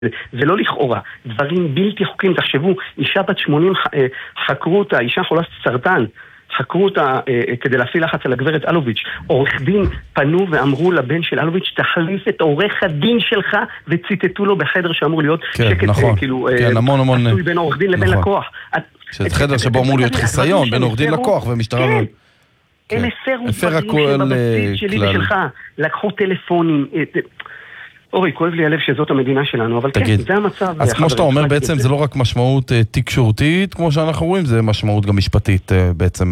זה לא לכאורה, דברים בלתי חוקיים. תחשבו, אישה בת 80 חקרו אותה, אישה חולת סרטן, חקרו אותה כדי להפעיל לחץ על הגברת אלוביץ'. עורך דין פנו ואמרו לבן של אלוביץ', תחליף את עורך הדין שלך, וציטטו לו בחדר שאמור להיות שקט, נכון. כאילו, עשוי בין עורך דין לבין לקוח. שזה חדר שבו אמור להיות חיסיון בין עורך דין לקוח ומשטרה. הם הפרו דברים שבבסיס שלי ושלך, לקחו טלפונים. אורי, כואב לי הלב שזאת המדינה שלנו, אבל כן, זה המצב. אז כמו שאתה אומר, בעצם זה לא רק משמעות תקשורתית, כמו שאנחנו רואים, זה משמעות גם משפטית בעצם.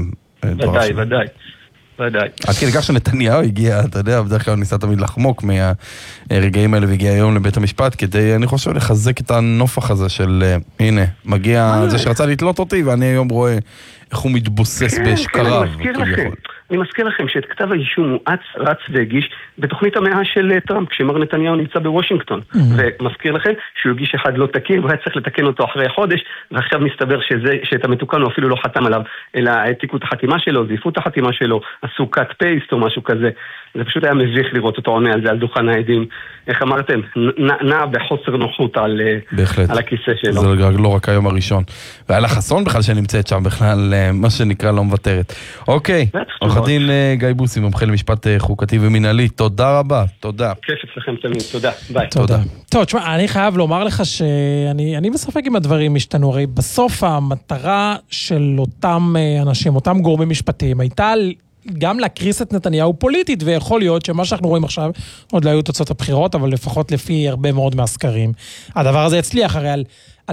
ודאי. עד כדי כך שנתניהו הגיע, אתה יודע, בדרך כלל ניסה תמיד לחמוק מהרגעים האלה, והגיע היום לבית המשפט, כדי, אני חושב, לחזק את הנופח הזה של, הנה, מגיע זה שרצה לתלות אותי, ואני היום רואה איך הוא מתבוסס בשקריו. אני מזכיר לכם שאת כתב האישום הוא רץ והגיש בתוכנית המאה של טראמפ, כשמר נתניהו נמצא בוושינגטון. ומזכיר לכם שהוא הגיש אחד לא תקין, והיה צריך לתקן אותו אחרי חודש, ועכשיו מסתבר שאת המתוקן הוא אפילו לא חתם עליו, אלא העתיקו את החתימה שלו, זיפו את החתימה שלו, עשו cut paste או משהו כזה. זה פשוט היה מביך לראות אותו עונה על זה, על דוכן העדים. איך אמרתם? נע בחוסר נוחות על הכיסא שלו. זה לא רק היום הראשון. והיה לה חסון בכלל שנמצאת שם בכלל, מה שנקרא לא מבטרת. אוקיי, עורך הדין גיא בוסי, מומחה למשפט חוקתי ומנהלי, תודה רבה, תודה. כיף אצלכם תמיד, תודה, ביי. תודה. טוב, תשמע, אני חייב לומר לך שאני בספק אם הדברים השתנו, הרי בסוף המטרה של אותם אנשים, אותם גורמים משפטיים, הייתה גם להקריס את נתניהו פוליטית, ויכול להיות שמה שאנחנו רואים עכשיו, עוד לא היו תוצאות הבחירות, אבל לפחות לפי הרבה מאוד מהסקרים, הדבר הזה הצליח, הרי על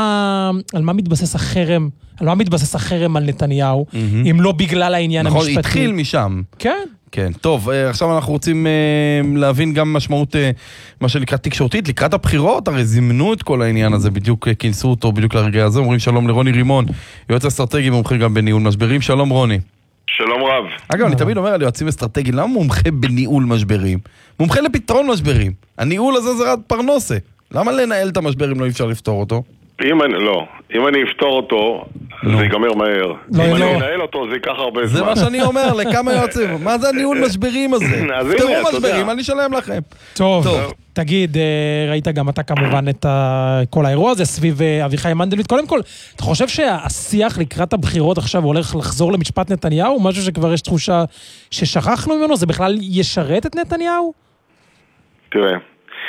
מה מתבסס החרם, על מה מתבסס החרם על נתניהו, אם לא בגלל העניין המשפטי. נכון, התחיל משם. כן. כן, טוב, עכשיו אנחנו רוצים להבין גם משמעות, מה שנקרא תקשורתית, לקראת הבחירות, הרי זימנו את כל העניין הזה, בדיוק כינסו אותו, בדיוק לרגע הזה, אומרים שלום לרוני רימון, יועץ אסטרטגי מומחה גם בניהול משברים, שלום רוני. שלום רב. אגב, אני תמיד אומר על יועצים אסטרטגיים, למה מומחה בניהול משברים? מומחה לפתרון משברים. הניהול הזה זה רק פרנסה. למה לנהל את המשבר אם לא אפשר לפתור אותו? אם אני אפתור אותו, זה ייגמר מהר. אם אני אנהל אותו, זה ייקח הרבה זמן. זה מה שאני אומר לכמה יועצים. מה זה הניהול משברים הזה? פתרו משברים, אני אשלם לכם. טוב, תגיד, ראית גם אתה כמובן את כל האירוע הזה סביב אביחי מנדלבליט. קודם כל, אתה חושב שהשיח לקראת הבחירות עכשיו הולך לחזור למשפט נתניהו? משהו שכבר יש תחושה ששכחנו ממנו? זה בכלל ישרת את נתניהו? תראה,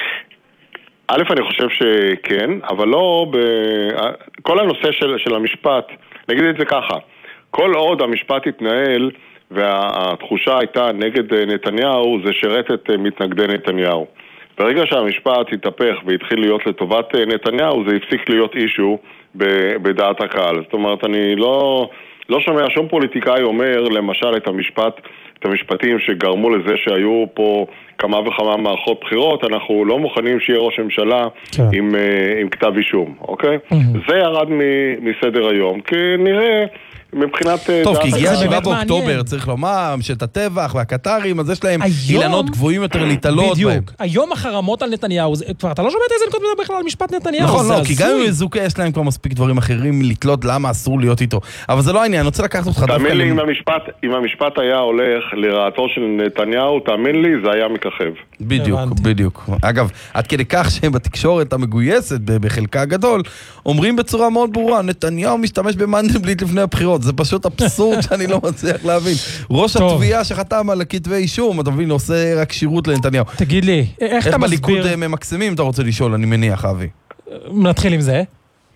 א', אני חושב שכן, אבל לא כל הנושא של המשפט, נגיד את זה ככה, כל עוד המשפט התנהל והתחושה הייתה נגד נתניהו, זה שרת את מתנגדי נתניהו. ברגע שהמשפט התהפך והתחיל להיות לטובת נתניהו, זה הפסיק להיות אישו בדעת הקהל. זאת אומרת, אני לא שומע שום פוליטיקאי אומר, למשל, את המשפטים שגרמו לזה שהיו פה כמה וכמה מערכות בחירות, אנחנו לא מוכנים שיהיה ראש ממשלה עם כתב אישום, אוקיי? זה ירד מסדר היום, כי נראה מבחינת... טוב, כי הגיע 7 באוקטובר, צריך לומר, שאת הטבח והקטרים, אז יש להם אילנות גבוהים יותר להתעלות בהם. היום החרמות על נתניהו, כבר אתה לא שומע איזה נקוד מדבר בכלל על משפט נתניהו. נכון, לא, כי גם אם זוקה יש להם כבר מספיק דברים אחרים לתלות למה אסור להיות איתו. אבל זה לא העניין, אני רוצה לקחת אותך דווקא... תאמין לי, אם המשפט היה הולך לרעתו של נתניהו, תאמין לי, זה היה מככב. בדיוק. אגב, עד כדי כך שבתקשורת המגויסת בחלקה הגדול, אומרים בצורה מאוד ברורה, נתניהו משתמש במנדלבליט לפני הבחירות. זה פשוט אבסורד שאני לא מצליח להבין. ראש התביעה שחתם על כתבי אישום, אתה מבין, עושה רק שירות לנתניאו. תגיד לי, איך אתה מסביר... איך בליכוד ממקסמים, אתה רוצה לשאול, אני מניח, אבי. נתחיל עם זה.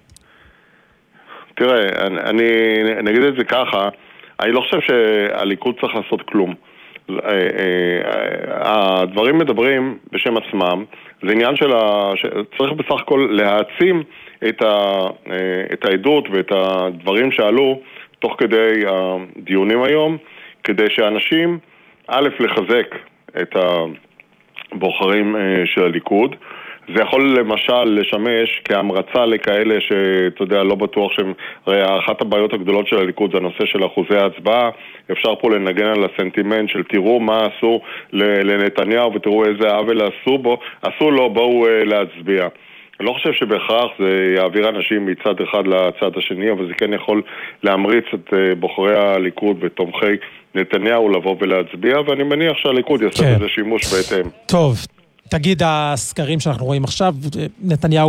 תראה, אני נגיד את זה ככה, אני לא חושב שהליכוד צריך לעשות כלום. הדברים מדברים בשם עצמם, זה עניין צריך בסך הכל להעצים את העדות ואת הדברים שעלו תוך כדי הדיונים היום, כדי שאנשים, א', לחזק את הבוחרים של הליכוד. זה יכול למשל לשמש כהמרצה לכאלה שאתה יודע, לא בטוח שהם... הרי אחת הבעיות הגדולות של הליכוד זה הנושא של אחוזי ההצבעה. אפשר פה לנגן על הסנטימנט של תראו מה עשו לנתניהו ותראו איזה עוול עשו לו, בואו להצביע. אני לא חושב שבהכרח זה יעביר אנשים מצד אחד לצד השני, אבל זה כן יכול להמריץ את בוחרי הליכוד ותומכי נתניהו לבוא ולהצביע, ואני מניח שהליכוד יעשה בזה שימוש בהתאם. טוב, תגיד, הסקרים שאנחנו רואים עכשיו, נתניהו